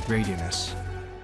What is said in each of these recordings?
Radianess.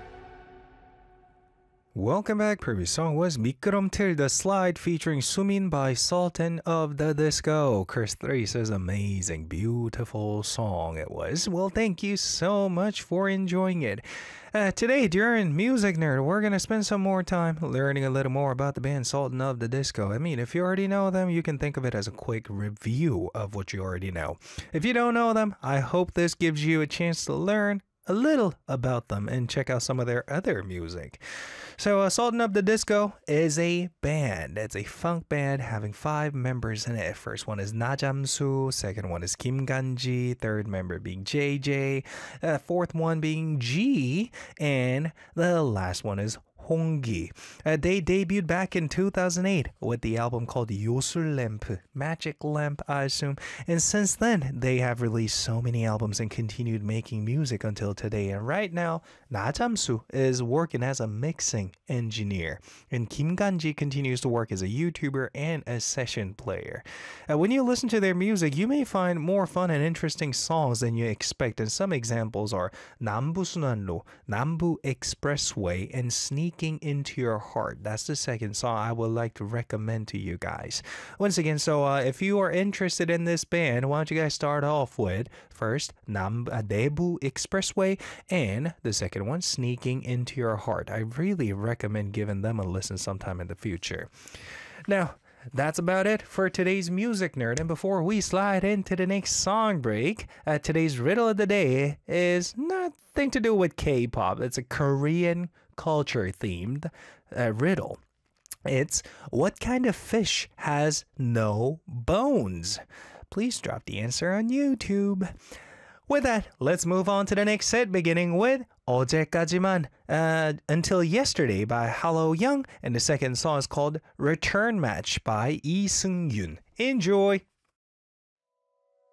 Welcome back. Previous song was 미끄럼틀 The Slide featuring Sumin by Sultan of the Disco. Chris 3 says amazing, beautiful song it was. Well, thank you so much for enjoying it. Today, during Music Nerd, we're going to spend some more time learning a little more about the band Sultan of the Disco. I mean, if you already know them, you can think of it as a quick review of what you already know. If you don't know them, I hope this gives you a chance to learn a little about them and check out some of their other music. So Sultan of the Disco is a band. It's a funk band having 5 members in it. First one is Na Jamsu, second one is Kim Ganji, third member being JJ, fourth one being G, and the last one is Honggi. They debuted back in 2008 with the album called Yosul Lamp, Magic Lamp, I assume. And since then, they have released so many albums and continued making music until today. And right now, Na Jamsu is working as a mixing engineer. And Kim Ganji continues to work as a YouTuber and a session player. When you listen to their music, you may find more fun and interesting songs than you expect. And some examples are Nambu Sunanlo, Nambu Expressway, and Sneaking Into Your Heart. That's the second song I would like to recommend to you guys. Once again, so if you are interested in this band, why don't you guys start off with first Nambu Expressway and the second one, Sneaking Into Your Heart. I really recommend giving them a listen sometime in the future. Now, that's about it for today's Music Nerd. And before we slide into the next song break, today's riddle of the day is nothing to do with K-pop. It's a Korean culture themed riddle. It's, what kind of fish has no bones? Please drop the answer on YouTube. With that, let's move on to the next set, beginning with 어제까지만, Until Yesterday by Halo Young, and the second song is called Return Match by Lee Seung-yoon. Enjoy!